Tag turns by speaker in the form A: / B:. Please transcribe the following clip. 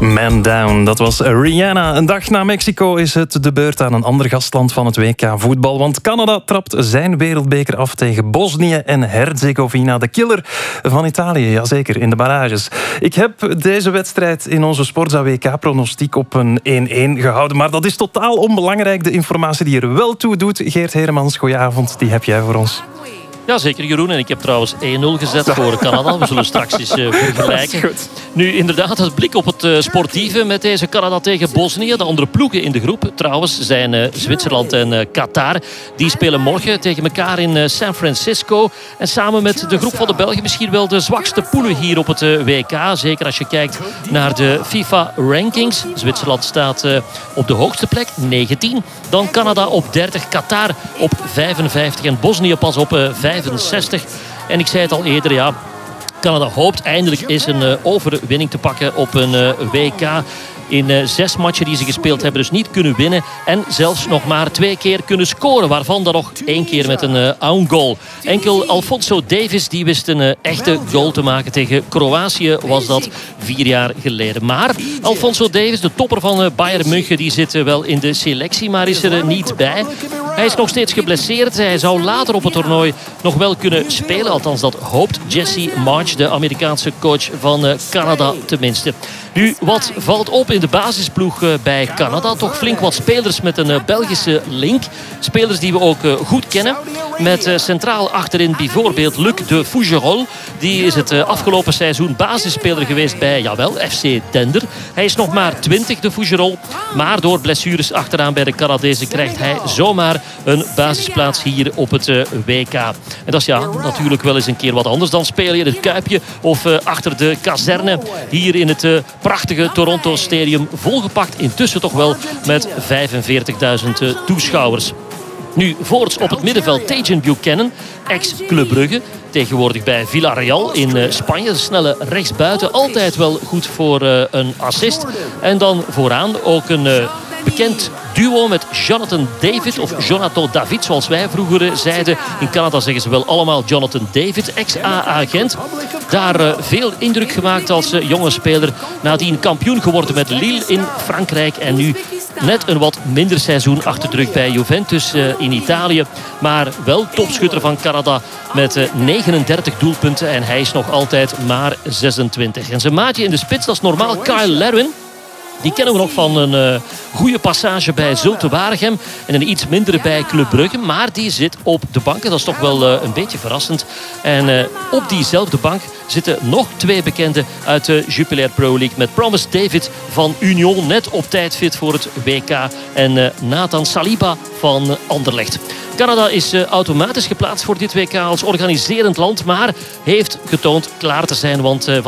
A: Man Down, dat was Rihanna. Een dag na Mexico is het de beurt aan een ander gastland van het WK voetbal. Want Canada trapt zijn wereldbeker af tegen Bosnië en Herzegovina. De killer van Italië, jazeker, in de barrages. Ik heb deze wedstrijd in onze Sportza WK-pronostiek op een 1-1 gehouden. Maar dat is totaal onbelangrijk. De informatie die er wel toe doet, Geert Heremans, goedenavond, die heb jij voor ons.
B: Ja, zeker Jeroen. En ik heb trouwens 1-0 gezet voor Canada. We zullen straks eens vergelijken. Nu, inderdaad, het blik op het sportieve met deze Canada tegen Bosnië. De andere ploegen in de groep trouwens zijn Zwitserland en Qatar. Die spelen morgen tegen elkaar in San Francisco. En samen met de groep van de Belgen misschien wel de zwakste poelen hier op het WK. Zeker als je kijkt naar de FIFA-rankings. Zwitserland staat op de hoogste plek, 19. Dan Canada op 30, Qatar op 55 en Bosnië pas op 65. En ik zei het al eerder, ja, Canada hoopt eindelijk eens een overwinning te pakken op een WK. In 6 matchen die ze gespeeld hebben dus niet kunnen winnen. En zelfs nog maar 2 keer kunnen scoren. Waarvan dan nog 1 keer met een own goal. Enkel Alphonso Davies die wist een echte goal te maken. Tegen Kroatië was dat 4 jaar geleden. Maar Alphonso Davies, de topper van Bayern München, die zit wel in de selectie. Maar is er niet bij. Hij is nog steeds geblesseerd. Hij zou later op het toernooi nog wel kunnen spelen. Althans, dat hoopt Jesse Marsch, de Amerikaanse coach van Canada tenminste. Nu, wat valt op in de basisploeg bij Canada? Toch flink wat spelers met een Belgische link. Spelers die we ook goed kennen. Met centraal achterin bijvoorbeeld Luc de Fougerolles. Die is het afgelopen seizoen basisspeler geweest bij, jawel, FC Dender. Hij is nog maar 20, de Fougerolles. Maar door blessures achteraan bij de Canadezen krijgt hij zomaar een basisplaats hier op het WK. En dat is ja, natuurlijk wel eens een keer wat anders dan spelen in het Kuipje of achter de kazerne hier in het prachtige Toronto Stadium. Volgepakt intussen toch wel met 45.000 toeschouwers. Nu, voorts op het middenveld Tajon Buchanan, ex-Club Brugge. Tegenwoordig bij Villarreal in Spanje. De snelle rechtsbuiten, altijd wel goed voor een assist. En dan vooraan ook een bekend duo met Jonathan David, of Jonathan David, zoals wij vroeger zeiden. In Canada zeggen ze wel allemaal Jonathan David, ex-AA-agent. Daar veel indruk gemaakt als jonge speler. Nadien kampioen geworden met Lille in Frankrijk. En nu net een wat minder seizoen achter de rug bij Juventus in Italië. Maar wel topschutter van Canada met 39 doelpunten. En hij is nog altijd maar 26. En zijn maatje in de spits, dat is normaal Kyle Lerwin. Die kennen we nog van een goede passage bij Zulte Waregem. En een iets mindere bij Club Brugge. Maar die zit op de bank. Dat is toch wel een beetje verrassend. En op diezelfde bank zitten nog 2 bekenden uit de Jupiler Pro League. Met Promise David van Union. Net op tijd fit voor het WK. En Nathan Saliba van Anderlecht. Canada is automatisch geplaatst voor dit WK als organiserend land. Maar heeft getoond klaar te zijn. Want